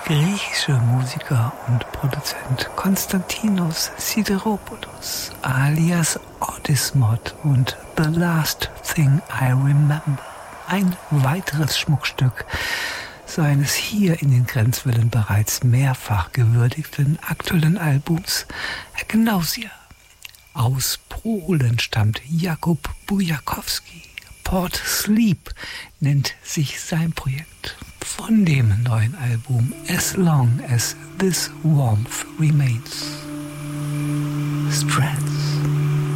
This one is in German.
griechische Musiker und Produzent Konstantinos Sideropoulos alias Odysmod und The Last Thing I Remember. Ein weiteres Schmuckstück seines hier in den Grenzwellen bereits mehrfach gewürdigten aktuellen Albums Agnausia. Aus Polen stammt Jakub Bujakowski. Port Sleep nennt sich sein Projekt. Von dem neuen Album As Long as This Warmth Remains. Strand.